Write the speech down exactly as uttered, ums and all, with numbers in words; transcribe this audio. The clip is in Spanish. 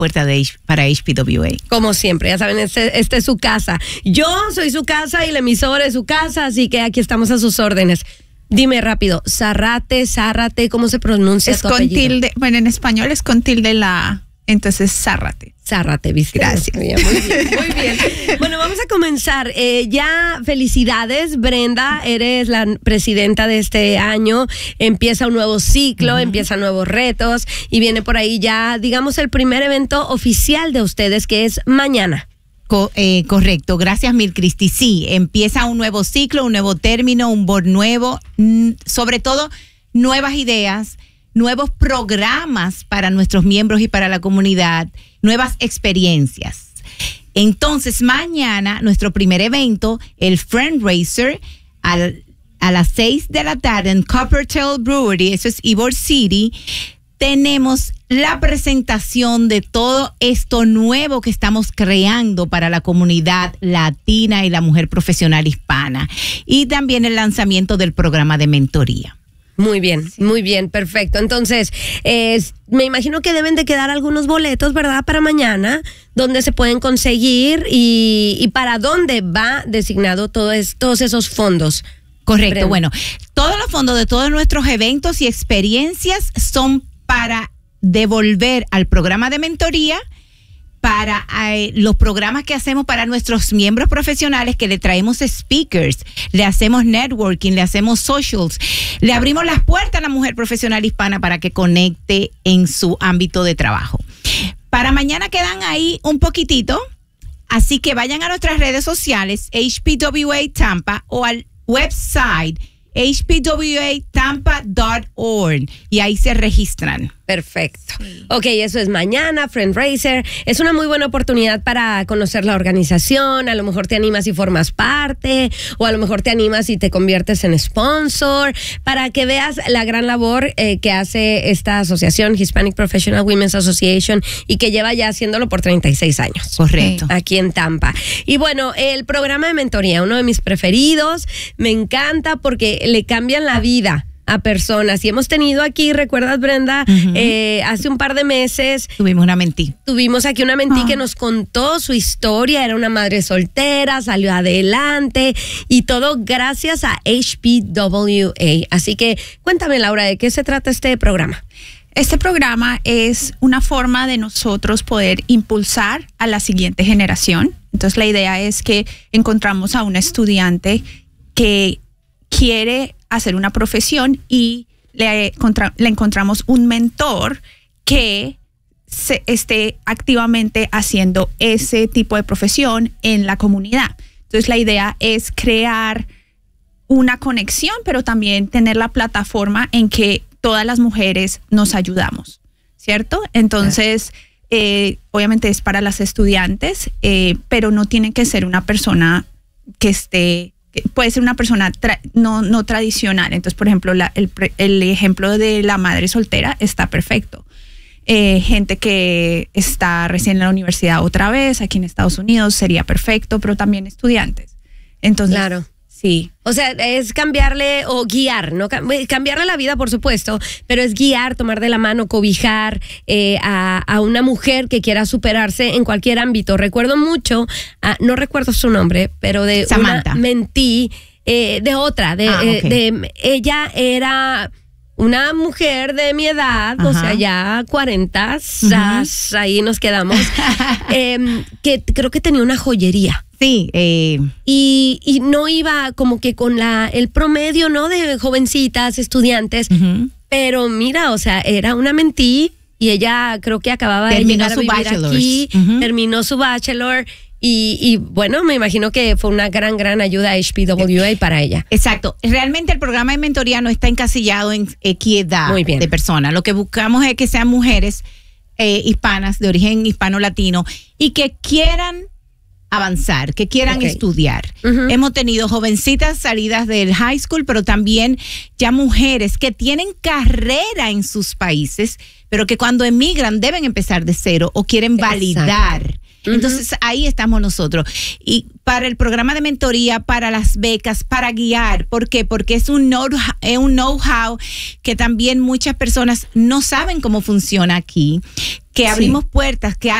puertas de H- para H P W A. Como siempre, ya saben, este, este es su casa. Yo soy su casa y la emisora es su casa, así que aquí estamos a sus órdenes. Dime rápido, Zárate, Zárate, ¿cómo se pronuncia Es tu con apellido? tilde, bueno, en español es con tilde la A, entonces Zárate. Zárate, ¿viste? Gracias. Muy bien, muy bien, muy bien. Bueno, vamos a comenzar. Eh, ya felicidades, Brenda, eres la presidenta de este año. Empieza un nuevo ciclo, uh-huh. empiezan nuevos retos y viene por ahí ya, digamos, el primer evento oficial de ustedes, que es mañana. Co- eh, correcto, gracias Mil Cristi. Sí, empieza un nuevo ciclo, un nuevo término, un board nuevo, mm, sobre todo nuevas ideas, nuevos programas para nuestros miembros y para la comunidad, nuevas experiencias. Entonces, mañana, nuestro primer evento, el Friendraiser, al, a las seis de la tarde en Coppertail Brewery, eso es Ybor City, tenemos la presentación de todo esto nuevo que estamos creando para la comunidad latina y la mujer profesional hispana, y también el lanzamiento del programa de mentoría. Muy bien, sí. muy bien, perfecto. Entonces, eh, me imagino que deben de quedar algunos boletos, ¿verdad? Para mañana, donde se pueden conseguir y, y para dónde va designado todo es, todos esos fondos. Correcto, Brenda. Bueno, todos los fondos de todos nuestros eventos y experiencias son para devolver al programa de mentoría, para eh, los programas que hacemos para nuestros miembros profesionales, que le traemos speakers, le hacemos networking, le hacemos socials, le abrimos las puertas a la mujer profesional hispana para que conecte en su ámbito de trabajo. Para mañana quedan ahí un poquitito, así que vayan a nuestras redes sociales, H P W A Tampa, o al website H P W A tampa punto org, y ahí se registran. Perfecto. Sí. Ok, eso es mañana, Friendraiser. Es una muy buena oportunidad para conocer la organización. A lo mejor te animas y formas parte, o a lo mejor te animas y te conviertes en sponsor, para que veas la gran labor eh, que hace esta asociación, Hispanic Professional Women's Association, y que lleva ya haciéndolo por treinta y seis años. Correcto. Aquí en Tampa. Y bueno, el programa de mentoría, uno de mis preferidos, me encanta porque le cambian la vida a personas. Y hemos tenido aquí, ¿recuerdas, Brenda? Uh-huh. Eh, hace un par de meses tuvimos una mentí. Tuvimos aquí una mentí oh. que nos contó su historia. Era una madre soltera, salió adelante y todo gracias a H P W A. Así que cuéntame, Laura, ¿de qué se trata este programa? Este programa es una forma de nosotros poder impulsar a la siguiente generación. Entonces, la idea es que encontramos a un estudiante que quiere hacer una profesión y le, contra, le encontramos un mentor que se esté activamente haciendo ese tipo de profesión en la comunidad. Entonces, la idea es crear una conexión, pero también tener la plataforma en que todas las mujeres nos ayudamos, ¿cierto? Entonces, eh, obviamente es para las estudiantes, eh, pero no tiene que ser una persona que esté... puede ser una persona tra- no, no tradicional. Entonces, por ejemplo, la, el, el ejemplo de la madre soltera está perfecto. Eh, gente que está recién en la universidad otra vez, aquí en Estados Unidos, sería perfecto, pero también estudiantes. Entonces, claro. Sí. O sea, es cambiarle o guiar, ¿no? Cambiarle la vida, por supuesto, pero es guiar, tomar de la mano, cobijar eh, a, a una mujer que quiera superarse en cualquier ámbito. Recuerdo mucho, uh, no recuerdo su nombre, pero de Samantha. una mentí, eh, de otra, de, ah, eh, okay. de era... era una mujer de mi edad, ajá, o sea, ya cuarenta, uh-huh, ahí nos quedamos, eh, que creo que tenía una joyería. Sí. Eh. Y, y no iba como que con la el promedio, ¿no? De jovencitas, estudiantes. Uh-huh. Pero mira, o sea, era una mentí y ella creo que acababa terminó de llegar a vivir aquí, uh-huh, terminó su bachelor. Y, y bueno, me imagino que fue una gran, gran ayuda a H P W A para ella. Exacto. Realmente el programa de mentoría no está encasillado en equidad de personas. Lo que buscamos es que sean mujeres eh, hispanas, de origen hispano-latino, y que quieran avanzar, que quieran okay. estudiar. Uh-huh. Hemos tenido jovencitas salidas del high school, pero también ya mujeres que tienen carrera en sus países, pero que cuando emigran deben empezar de cero o quieren validar. Exacto. Uh-huh. Entonces ahí estamos nosotros. Y para el programa de mentoría, para las becas, para guiar. ¿Por qué? Porque es un know, es un know-how que también muchas personas no saben cómo funciona aquí, que abrimos sí. puertas, que